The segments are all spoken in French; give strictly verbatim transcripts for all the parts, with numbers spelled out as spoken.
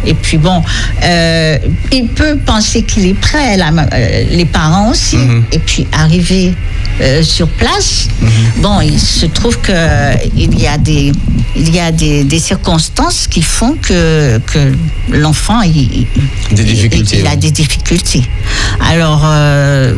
Et puis bon, euh, il peut penser qu'il est prêt, la, euh, les parents aussi. Mm-hmm. Et puis arriver euh, sur place, mm-hmm. bon, il se trouve que il y a des, il y a des, des circonstances qui font que que l'enfant il, des difficultés, il, il a des difficultés. Alors euh,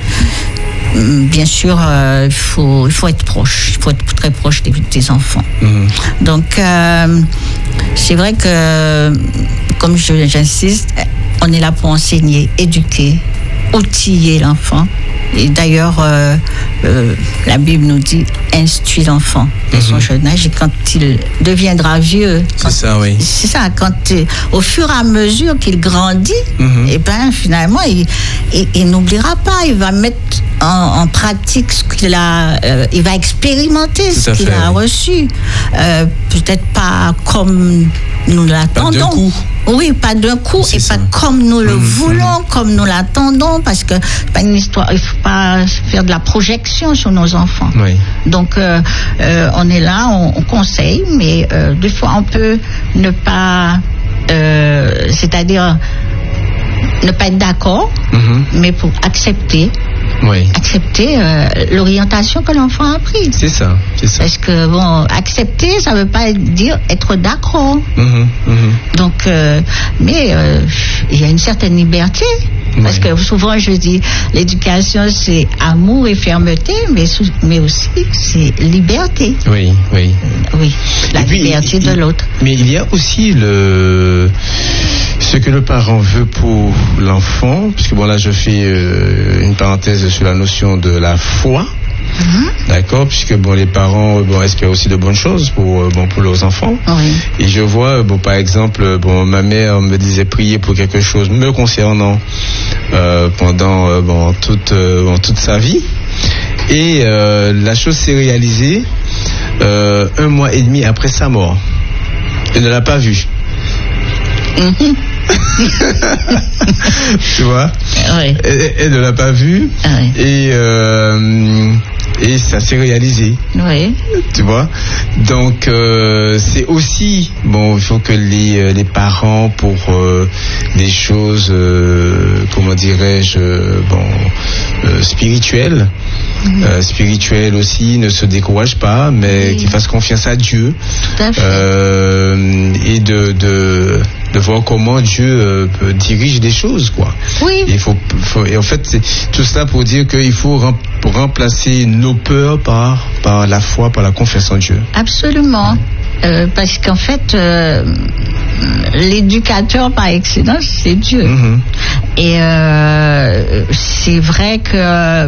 bien sûr, euh, il faut il faut être proche, il faut être très proche des, des enfants. Mm-hmm. Donc euh, c'est vrai que, comme je, j'insiste, on est là pour enseigner, éduquer, outiller l'enfant. Et d'ailleurs, euh, euh, la Bible nous dit instruis l'enfant dès son mm-hmm. jeune âge, et quand il deviendra vieux, c'est quand, ça, oui. C'est ça, quand euh, au fur et à mesure qu'il grandit, mm-hmm. et ben finalement, il, il, il n'oubliera pas, il va mettre en, en pratique ce qu'il a, euh, il va expérimenter Tout ce qu'il fait, a oui. reçu. Euh, peut-être pas comme nous l'attendons. Pas d'un coup. Oui, pas d'un coup c'est et ça. Pas comme nous le mmh, voulons, mmh. comme nous l'attendons, parce que c'est pas une histoire, il faut pas faire de la projection sur nos enfants. Oui. Donc euh, euh, on est là, on, on conseille, mais euh, des fois on peut ne pas, euh, c'est-à-dire ne pas être d'accord, mmh. mais pour accepter. Oui. Accepter euh, l'orientation que l'enfant a prise. C'est ça, c'est ça. Parce que, bon, accepter, ça ne veut pas dire être d'accord. Mmh, mmh. Donc, euh, mais euh, il y a une certaine liberté. Oui. Parce que souvent, je dis, l'éducation, c'est amour et fermeté, mais, mais aussi, c'est liberté. Oui, oui. Euh, oui, la et liberté puis, de il, l'autre. Mais il y a aussi le... ce que le parent veut pour l'enfant, puisque bon là je fais euh, une parenthèse sur la notion de la foi, mmh. d'accord, puisque bon les parents bon espèrent aussi de bonnes choses pour bon pour leurs enfants. Oui. Et je vois bon par exemple bon ma mère me disait prier pour quelque chose me concernant euh, pendant euh, bon toute euh, bon, toute sa vie, et euh, la chose s'est réalisée euh, un mois et demi après sa mort. Elle ne l'a pas vue. Mmh. Tu vois, oui. elle, elle ne l'a pas vu, oui. et euh, et ça s'est réalisé. Oui. Tu vois, donc euh, c'est aussi bon, il faut que les les parents pour euh, des choses euh, comment dirais-je bon euh, spirituelles. Mmh. Euh, spirituel aussi, ne se décourage pas, mais oui. qu'il fasse confiance à Dieu. Tout à fait. Euh, et de, de, de voir comment Dieu euh, dirige des choses, quoi. Oui. Il faut, faut, et en fait, c'est tout cela pour dire qu'il faut rem, remplacer nos peurs par, par la foi, par la confiance en Dieu. Absolument. Ouais. Euh, parce qu'en fait, euh, l'éducateur par excellence, c'est Dieu. Mmh. Et euh, c'est vrai que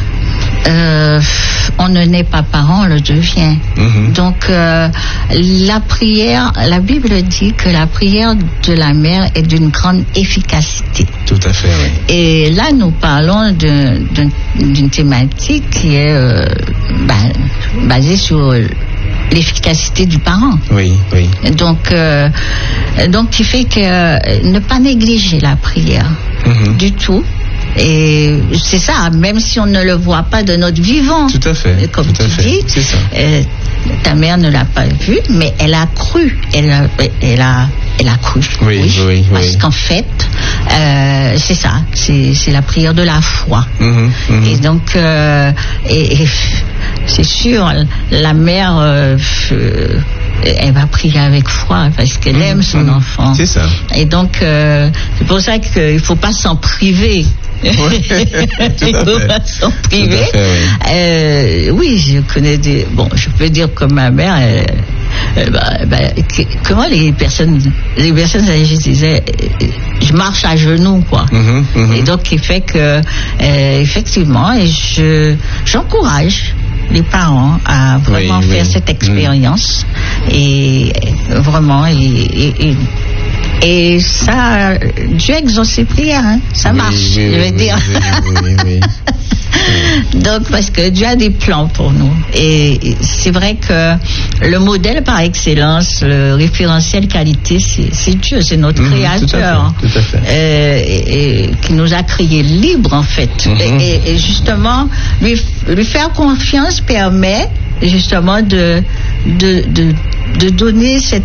Euh, on ne naît pas parent, on le devient. Mmh. Donc euh, la prière, la Bible dit que la prière de la mère est d'une grande efficacité. Tout à fait, oui. Et là, nous parlons de, de, d'une thématique qui est euh, bah, basée sur l'efficacité du parent. Oui, oui. Donc, euh, donc qui fait que euh, ne pas négliger la prière mmh. du tout. Et c'est ça, même si on ne le voit pas de notre vivant. Tout à fait. Comme tout tu à fait. dis, c'est ça. Euh, ta mère ne l'a pas vu, mais elle a cru. Elle a, elle a, elle a cru. Oui, oui, oui. Parce oui. qu'en fait, euh, c'est ça, c'est, c'est la prière de la foi. Mmh, mmh. Et donc, euh, et, et c'est sûr, la mère, euh, elle va prier avec foi parce qu'elle mmh, aime son mmh. enfant. C'est ça. Et donc, euh, c'est pour ça qu'il ne faut pas s'en priver. Oui, il faut pas s'en priver. Fait, oui. Euh, oui, je connais des. Bon, je peux dire comme ma mère. Elle, elle, bah, bah, que, comment les personnes, les personnes âgées disaient, je marche à genoux, quoi. Mm-hmm, mm-hmm. Et donc, il fait que, euh, effectivement, et je, j'encourage les parents à vraiment oui, faire oui. cette expérience mm. et vraiment et, et, et Et ça, Dieu exauce ses prières, hein. Ça marche, oui, oui, je veux oui, dire. Oui, oui, oui, oui. Donc, parce que Dieu a des plans pour nous. Et c'est vrai que le modèle par excellence, le référentiel qualité, c'est, c'est Dieu, c'est notre mmh, créateur. Tout à fait, tout à fait. Euh, et, et, qui nous a créés libres, en fait. Mmh. Et, et justement, lui, lui faire confiance permet justement de, de, de, de donner cette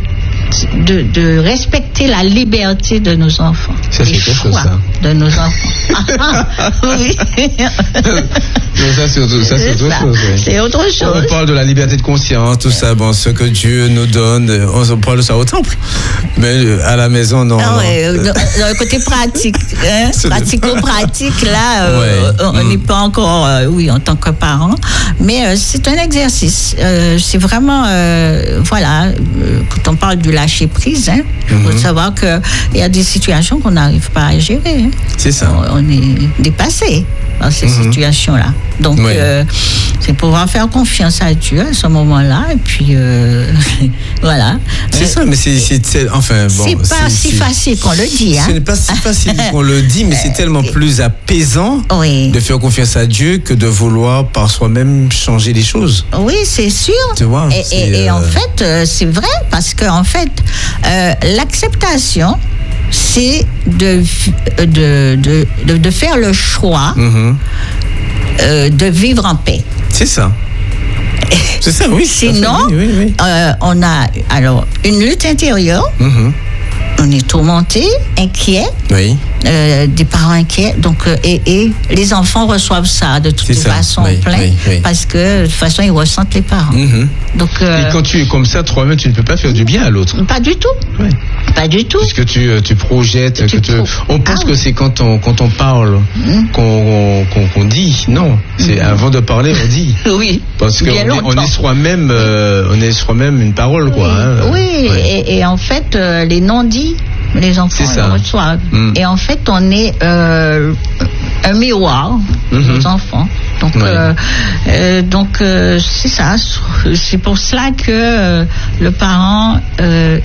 de, de respecter la liberté de nos enfants. Ça, c'est quelque chose, ça. De nos enfants. Ah, oui. Non, ça, c'est autre, ça, c'est autre ça. chose. Oui. C'est autre chose. On parle de la liberté de conscience, tout ça, bon, ce que Dieu nous donne, on parle de ça au temple. Mais à la maison, non. Ah non. ouais, dans, dans le côté pratique, hein, pratico-pratique, là, euh, ouais. on n'est mmh. pas encore, euh, oui, en tant que parent, mais euh, c'est un exercice. Euh, c'est vraiment, euh, voilà, euh, quand on parle du lâcher prise, il hein, mmh. faut savoir qu'il y a des situations qu'on n'arrive pas à gérer. Hein. C'est ça. On, on est dépassé dans ces mmh. situations-là. Donc, oui. euh, c'est pouvoir faire confiance à Dieu à ce moment-là, et puis euh, voilà. C'est euh, ça, mais c'est, c'est, c'est enfin bon. C'est pas c'est, si c'est, facile qu'on le dit. Hein. Ce n'est pas si facile qu'on le dit, mais c'est tellement plus apaisant oui. de faire confiance à Dieu que de vouloir par soi-même changer les choses. Oui, c'est sûr. Tu vois. Et, et, euh... et en fait, euh, c'est vrai parce que en fait, euh, l'acceptation, c'est de de, de, de, de faire le choix mm-hmm. euh, de vivre en paix. C'est ça. C'est ça, oui. Sinon, oui, oui, oui. Euh, on a alors une lutte intérieure. Mm-hmm. On est tourmenté, inquiet, oui. euh, des parents inquiets, donc euh, et, et les enfants reçoivent ça de toute façon oui, plein, oui, oui. parce que de toute façon ils ressentent les parents. Mm-hmm. Donc euh, et quand tu es comme ça, toi-même, tu ne peux pas faire du bien à l'autre. Pas du tout. Oui. Pas du tout. Puisque tu tu projettes, tu que tu, on pense ah, que oui. c'est quand on quand on parle mm. qu'on, qu'on qu'on dit. Non, c'est mm. avant de parler on dit. Oui. Parce qu'on est, on est soi-même, euh, on est soi-même une parole, quoi. Oui, hein. oui. Ouais. Et, et en fait, euh, les non-dits, les enfants les reçoivent. Mm. Et en fait, on est euh, un miroir de mm-hmm. nos enfants. Donc, ouais. euh, euh, donc euh, c'est ça. C'est pour cela que euh, le parent euh,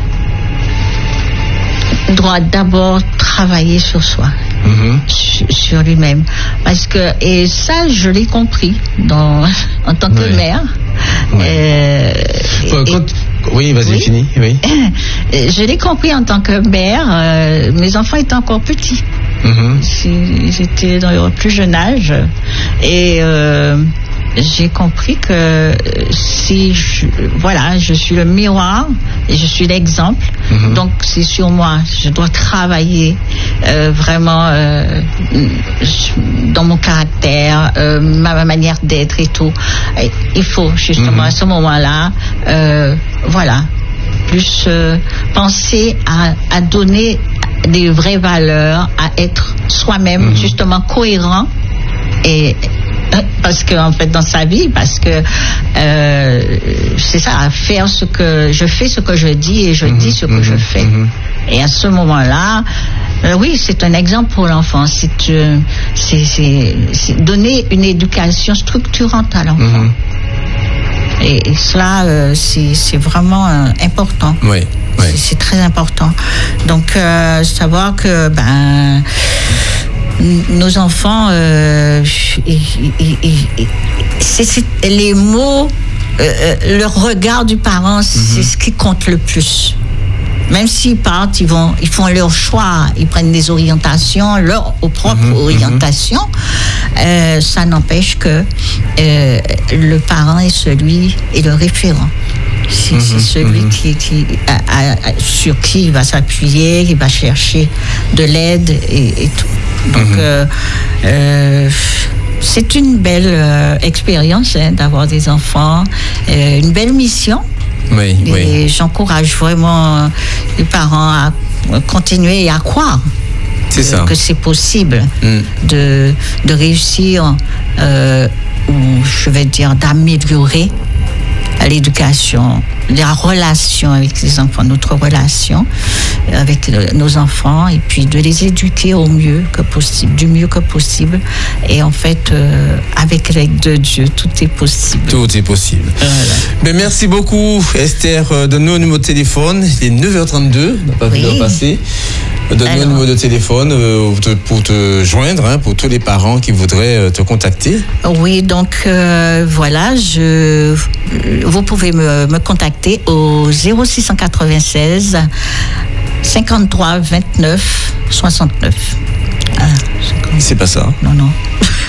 doit d'abord travailler sur soi, mm-hmm. sur, sur lui-même, parce que et ça, je l'ai compris dans en tant que ouais. mère. Ouais. Euh, quand, et, oui, vas-y, oui. Fini. Oui. Je l'ai compris en tant que mère. Euh, mes enfants étaient encore petits. Mm-hmm. J'étais dans le plus jeune âge et euh, j'ai compris que si je, voilà, je suis le miroir et je suis l'exemple. Mm-hmm. Donc c'est sur moi. Je dois travailler euh, vraiment euh, dans mon caractère, euh, ma, ma manière d'être et tout. Et il faut justement mm-hmm. à ce moment-là, euh, voilà, plus euh, penser à, à donner des vraies valeurs, à être soi-même mm-hmm. justement cohérent et parce que en fait dans sa vie, parce que euh, c'est ça, à faire ce que je fais, ce que je dis et je mmh, dis ce que mmh, je fais. Mmh. Et à ce moment-là, euh, oui, c'est un exemple pour l'enfant. C'est, euh, c'est, c'est, c'est donner une éducation structurante à l'enfant. Mmh. Et, et cela, euh, c'est, c'est vraiment euh, important. Oui. Oui. C'est, c'est très important. Donc, euh, savoir que ben. Nos enfants, euh, ils, ils, ils, c'est, c'est les mots, euh, le regard du parent, mm-hmm. c'est ce qui compte le plus. Même s'ils partent, ils vont, ils font leur choix, ils prennent des orientations, leur propre mm-hmm. orientation. Euh, ça n'empêche que euh, le parent est celui, est le référent. C'est, mm-hmm. c'est celui mm-hmm. qui, qui a, a, sur qui il va s'appuyer, il va chercher de l'aide et, et tout. Donc, mm-hmm. euh, euh, c'est une belle euh, expérience hein, d'avoir des enfants, euh, une belle mission. Oui, et oui. j'encourage vraiment les parents à continuer et à croire c'est que, ça. que c'est possible mm. de, de réussir, euh, ou je vais dire d'améliorer l'éducation, la relation avec les enfants, notre relation avec le, nos enfants, et puis de les éduquer au mieux que possible, du mieux que possible. Et en fait, euh, avec l'aide de Dieu, tout est possible. Tout est possible. Voilà. Ben, merci beaucoup, Esther. Donne-nous un numéro de téléphone. Il est neuf heures trente-deux, on n'a pas vu l'heure passer. Donne-nous Alors, un numéro de téléphone euh, pour, te, pour te joindre, hein, pour tous les parents qui voudraient euh, te contacter. Oui, donc euh, voilà, je, vous pouvez me, me contacter au zéro six cent quatre-vingt-seize cinquante-trois vingt-neuf soixante-neuf. Ah, c'est pas ça. Non, non.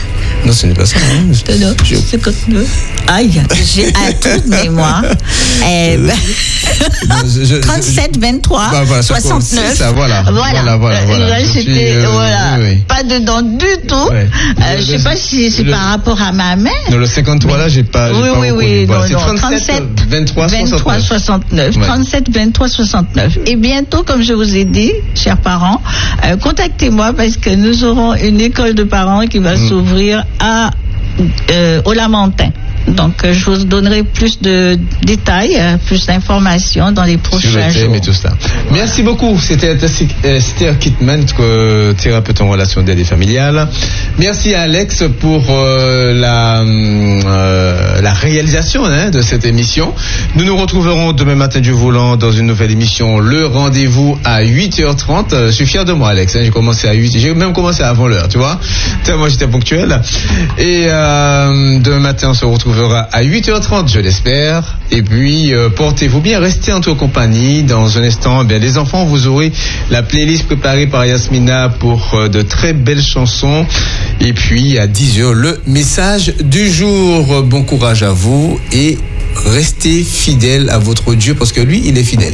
Non, ce n'est pas ça. Hein. Non, non, je... cinquante-neuf. Aïe, j'ai un trou de mémoire. Eh ben... non, je, je, trente-sept, vingt-trois, bah, voilà, soixante-neuf. Ça, voilà. Voilà, voilà, voilà. voilà. Là, c'était, suis, euh, voilà, oui, oui. pas dedans du tout. Ouais. Euh, je ne sais pas si c'est le, par rapport à ma mère. Non, le cinquante-trois, là, j'ai pas. Oui, j'ai oui, pas oui. Voilà, non, non, trente-sept, vingt-trois, soixante-neuf. Ouais. trente-sept, vingt-trois, soixante-neuf. Et bientôt, comme je vous ai dit, chers parents, euh, contactez-moi parce que nous aurons une école de parents qui va mmh. s'ouvrir à, euh, au Lamentin. Donc, euh, je vous donnerai plus de détails, euh, plus d'informations dans les prochains jours. Sur le thème et tout ça. Voilà. Merci beaucoup. C'était Esther Kitman, thérapeute en relation d'aide et familiale. Merci à Alex pour euh, la, euh, la réalisation hein, de cette émission. Nous nous retrouverons demain matin du volant dans une nouvelle émission, Le Rendez-vous à huit heures trente. Je suis fier de moi, Alex. Hein, j'ai commencé à huit. J'ai même commencé avant l'heure, tu vois. Moi, j'étais ponctuel. Et euh, demain matin, on se retrouve à huit heures trente, je l'espère. Et puis, euh, portez-vous bien, restez en toute compagnie. Dans un instant, eh bien, les enfants, vous aurez la playlist préparée par Yasmina pour euh, de très belles chansons. Et puis, à dix heures, le message du jour. Bon courage à vous et restez fidèles à votre Dieu parce que lui, il est fidèle.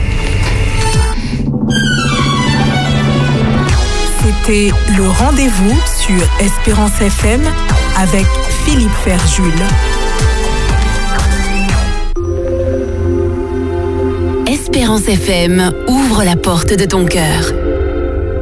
C'était le rendez-vous sur Espérance F M avec Philippe Ferjul. Espérance F M ouvre la porte de ton cœur.